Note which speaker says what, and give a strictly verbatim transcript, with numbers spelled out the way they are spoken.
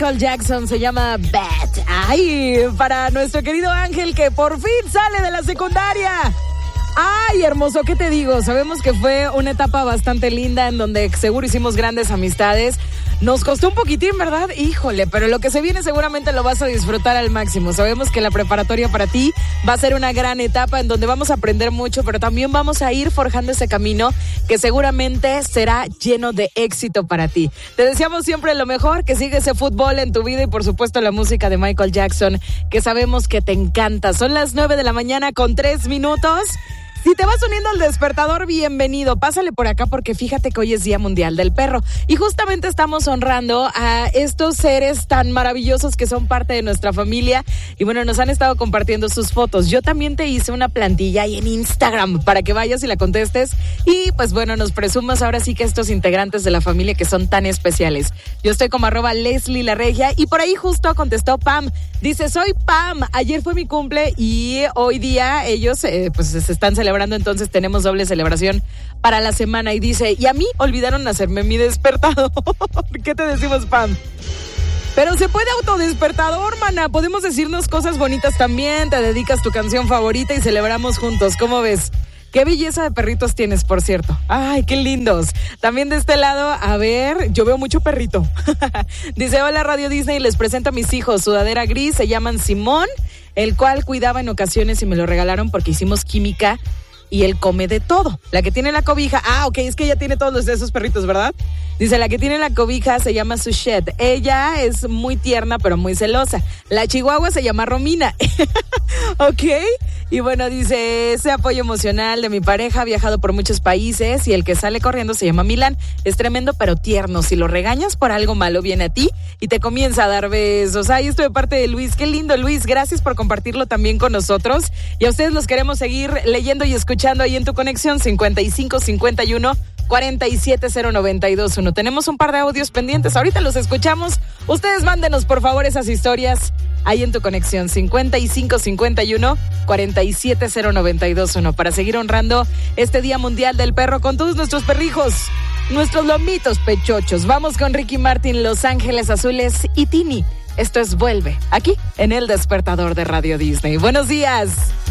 Speaker 1: Michael Jackson, se llama Bad. Ay, para nuestro querido Ángel que por fin sale de la secundaria. Ay, hermoso, ¿qué te digo? Sabemos que fue una etapa bastante linda en donde seguro hicimos grandes amistades. Nos costó un poquitín, ¿verdad? Híjole, pero lo que se viene seguramente lo vas a disfrutar al máximo. Sabemos que la preparatoria para ti va a ser una gran etapa en donde vamos a aprender mucho, pero también vamos a ir forjando ese camino que seguramente será lleno de éxito para ti. Te deseamos siempre lo mejor, que siga ese fútbol en tu vida y por supuesto la música de Michael Jackson, que sabemos que te encanta. Son las nueve de la mañana con tres minutos. Si te vas uniendo al despertador, bienvenido. Pásale por acá porque fíjate que hoy es Día Mundial del Perro. Y justamente estamos honrando a estos seres tan maravillosos que son parte de nuestra familia. Y bueno, nos han estado compartiendo sus fotos. Yo también te hice una plantilla ahí en Instagram para que vayas y la contestes. Y pues bueno, nos presumas ahora sí que estos integrantes de la familia que son tan especiales. Yo estoy como arroba Leslie La Regia y por ahí justo contestó Pam. Dice, soy Pam. Ayer fue mi cumple y hoy día ellos eh, pues se están celebrando. Entonces tenemos doble celebración para la semana y dice, y a mí olvidaron hacerme mi despertador. ¿Qué te decimos, Pam? Pero se puede autodespertador, mana. Podemos decirnos cosas bonitas también. Te dedicas tu canción favorita y celebramos juntos. ¿Cómo ves? Qué belleza de perritos tienes, por cierto. Ay, qué lindos. También de este lado, a ver, yo veo mucho perrito. Dice, hola Radio Disney, les presento a mis hijos. Sudadera gris, se llaman Simón, el cual cuidaba en ocasiones y me lo regalaron porque hicimos química y él come de todo. La que tiene la cobija, ah, ok, es que ella tiene todos los de esos perritos, ¿verdad? Dice, la que tiene la cobija se llama Suchet. Ella es muy tierna, pero muy celosa. La chihuahua se llama Romina. Ok. Y bueno, dice, ese apoyo emocional de mi pareja ha viajado por muchos países y el que sale corriendo se llama Milán. Es tremendo, pero tierno. Si lo regañas por algo malo, viene a ti y te comienza a dar besos. Ahí estoy de parte de Luis. Qué lindo, Luis. Gracias por compartirlo también con nosotros. Y a ustedes los queremos seguir leyendo y escuchando ahí en tu conexión cincuenta y cinco cincuenta y uno cuarenta y siete cero noventa y dos uno. Tenemos un par de audios pendientes. Ahorita los escuchamos. Ustedes mándenos, por favor, esas historias ahí en tu conexión cincuenta y cinco cincuenta y uno cuarenta y siete cero noventa y dos uno para seguir honrando este Día Mundial del Perro con todos nuestros perrijos, nuestros lomitos pechochos. Vamos con Ricky Martin, Los Ángeles Azules y Tini. Esto es Vuelve, aquí en El Despertador de Radio Disney. Buenos días.